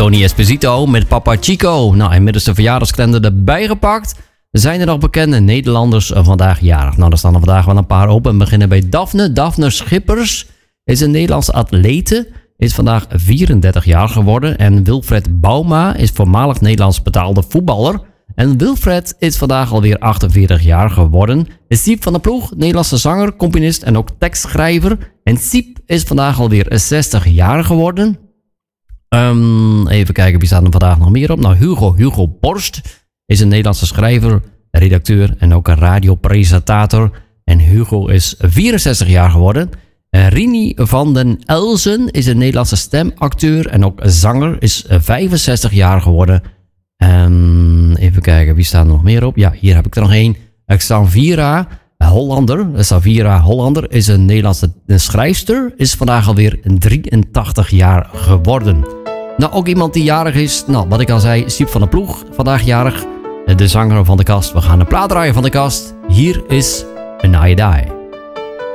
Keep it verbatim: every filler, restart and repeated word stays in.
Tony Esposito met Papa Chico. Nou, inmiddels de verjaardagskalender erbij gepakt. Zijn er nog bekende Nederlanders vandaag jarig? Nou, er staan er vandaag wel een paar op. En we beginnen bij Daphne. Daphne Schippers is een Nederlandse atlete. Is vandaag vierendertig jaar geworden. En Wilfred Bouma is voormalig Nederlands betaalde voetballer. En Wilfred is vandaag alweer achtenveertig jaar geworden. Siep van der Ploeg, Nederlandse zanger, componist en ook tekstschrijver. En Siep is vandaag alweer zestig jaar geworden. Um, even kijken, wie staat er vandaag nog meer op? Nou, Hugo, Hugo Borst is een Nederlandse schrijver, redacteur en ook een radiopresentator. En Hugo is vierenzestig jaar geworden. Uh, Rini van den Elzen is een Nederlandse stemacteur en ook zanger, is vijfenzestig jaar geworden. Um, even kijken, wie staat er nog meer op? Ja, hier heb ik er nog één. Xavira Hollander. Xavira Hollander is een Nederlandse schrijfster. Is vandaag alweer drieëntachtig jaar geworden. Nou, ook iemand die jarig is. Nou, wat ik al zei, Siep van der Ploeg. Vandaag jarig. De zanger van de kast. We gaan een plaat draaien van de kast. Hier is Een I Die.